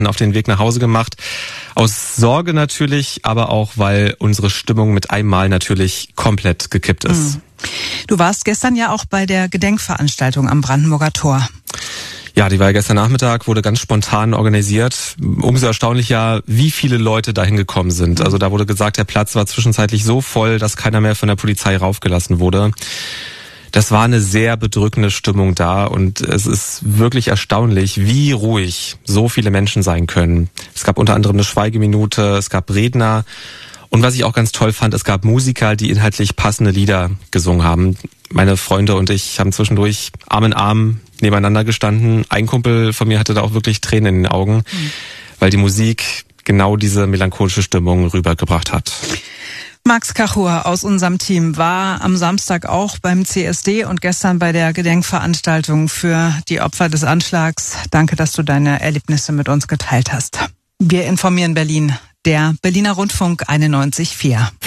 auf den Weg nach Hause gemacht. Aus Sorge natürlich, aber auch, weil unsere Stimmung mit einem Mal natürlich komplett gekippt ist. Du warst gestern ja auch bei der Gedenkveranstaltung am Brandenburger Tor. Ja, die war ja gestern Nachmittag, wurde ganz spontan organisiert. Umso erstaunlicher, wie viele Leute dahin gekommen sind. Also da wurde gesagt, der Platz war zwischenzeitlich so voll, dass keiner mehr von der Polizei raufgelassen wurde. Das war eine sehr bedrückende Stimmung da und es ist wirklich erstaunlich, wie ruhig so viele Menschen sein können. Es gab unter anderem eine Schweigeminute, es gab Redner und was ich auch ganz toll fand, es gab Musiker, die inhaltlich passende Lieder gesungen haben. Meine Freunde und ich haben zwischendurch Arm in Arm nebeneinander gestanden. Ein Kumpel von mir hatte da auch wirklich Tränen in den Augen, weil die Musik genau diese melancholische Stimmung rübergebracht hat. Max Kachur aus unserem Team war am Samstag auch beim CSD und gestern bei der Gedenkveranstaltung für die Opfer des Anschlags. Danke, dass du deine Erlebnisse mit uns geteilt hast. Wir informieren Berlin, der Berliner Rundfunk 91.4.